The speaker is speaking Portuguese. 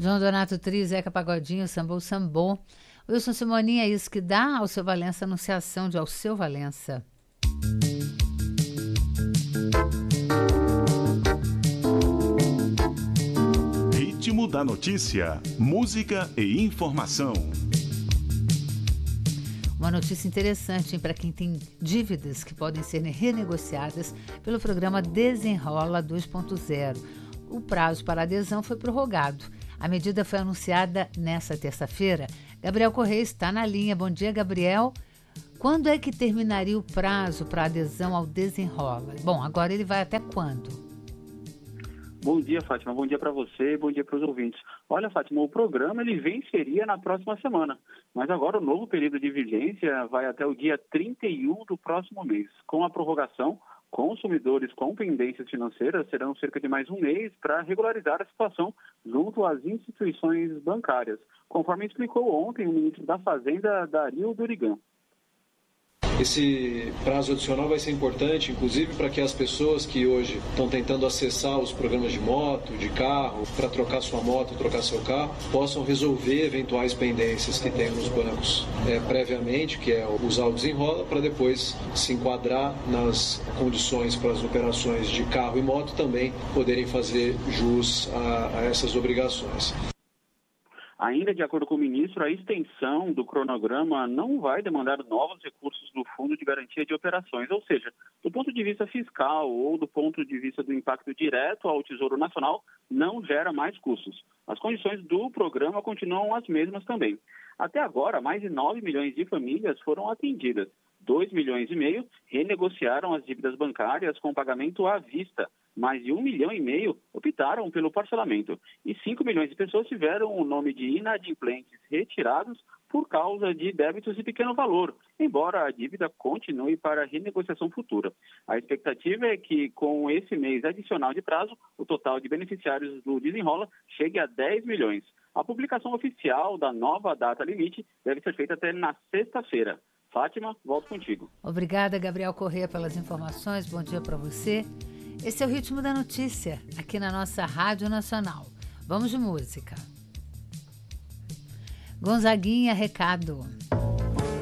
João Donato Tri, Zeca Pagodinho, Sambô Sambô. Wilson Simoninha, é isso que dá. Alceu Valença, anunciação de Alceu Valença. Ritmo da notícia, música e informação. Uma notícia interessante para quem tem dívidas que podem ser renegociadas pelo programa Desenrola 2.0. O prazo para adesão foi prorrogado. A medida foi anunciada nesta terça-feira. Gabriel Correia está na linha. Bom dia, Gabriel. Quando é que terminaria o prazo para adesão ao Desenrola? Bom, agora ele vai até quando? Bom dia, Fátima. Bom dia para você e bom dia para os ouvintes. Olha, Fátima, o programa ele venceria na próxima semana, mas agora o novo período de vigência vai até o dia 31 do próximo mês. Com a prorrogação, consumidores com pendências financeiras terão cerca de mais um mês para regularizar a situação junto às instituições bancárias, conforme explicou ontem o ministro da Fazenda, Dario Durigan. Esse prazo adicional vai ser importante, inclusive, para que as pessoas que hoje estão tentando acessar os programas de moto, de carro, para trocar sua moto, trocar seu carro, possam resolver eventuais pendências que tenham nos bancos previamente, que é usar o Desenrola, para depois se enquadrar nas condições para as operações de carro e moto também poderem fazer jus a essas obrigações. Ainda de acordo com o ministro, a extensão do cronograma não vai demandar novos recursos do Fundo de Garantia de Operações, ou seja, do ponto de vista fiscal ou do ponto de vista do impacto direto ao Tesouro Nacional, não gera mais custos. As condições do programa continuam as mesmas também. Até agora, mais de 9 milhões de famílias foram atendidas. 2,5 milhões renegociaram as dívidas bancárias com pagamento à vista. Mais de 1,5 milhão optaram pelo parcelamento. E 5 milhões de pessoas tiveram o nome de inadimplentes retirados por causa de débitos de pequeno valor, embora a dívida continue para renegociação futura. A expectativa é que, com esse mês adicional de prazo, o total de beneficiários do Desenrola chegue a 10 milhões. A publicação oficial da nova data limite deve ser feita até na sexta-feira. Fátima, volto contigo. Obrigada, Gabriel Correia, pelas informações. Bom dia para você. Esse é o Ritmo da Notícia, aqui na nossa Rádio Nacional. Vamos de música. Gonzaguinha, recado.